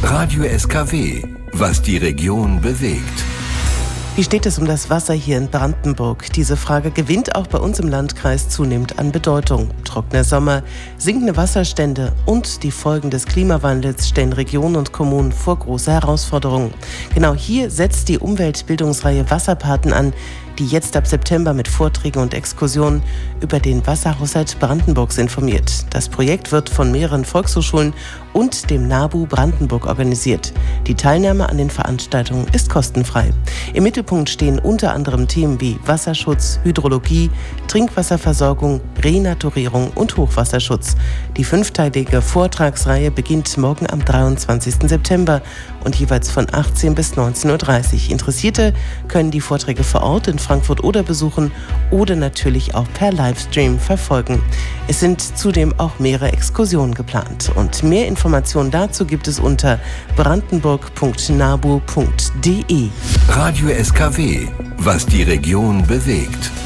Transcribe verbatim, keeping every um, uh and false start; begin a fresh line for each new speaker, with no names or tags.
Radio S K W, was die Region bewegt.
Wie steht es um das Wasser hier in Brandenburg? Diese Frage gewinnt auch bei uns im Landkreis zunehmend an Bedeutung. Trockener Sommer, sinkende Wasserstände und die Folgen des Klimawandels stellen Regionen und Kommunen vor große Herausforderungen. Genau hier setzt die Umweltbildungsreihe Wasserpaten an, die jetzt ab September mit Vorträgen und Exkursionen über den Wasserhaushalt Brandenburgs informiert. Das Projekt wird von mehreren Volkshochschulen und dem NABU Brandenburg organisiert. Die Teilnahme an den Veranstaltungen ist kostenfrei. Im Mittelpunkt stehen unter anderem Themen wie Wasserschutz, Hydrologie, Trinkwasserversorgung, Renaturierung und Hochwasserschutz. Die fünfteilige Vortragsreihe beginnt morgen am dreiundzwanzigsten September und jeweils von achtzehn bis neunzehn Uhr dreißig. Interessierte können die Vorträge vor Ort in Frankfurt oder besuchen oder natürlich auch per Livestream verfolgen. Es sind zudem auch mehrere Exkursionen geplant. Und mehr Informationen dazu gibt es unter brandenburg punkt nabu punkt de.
Radio S K W, was die Region bewegt.